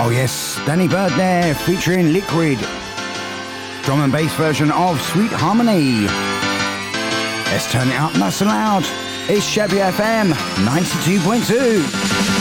Oh yes, Danny Bird there, featuring Liquid. Drum and bass version of Sweet Harmony. Let's turn it up nice and loud. It's Shabby FM 92.2.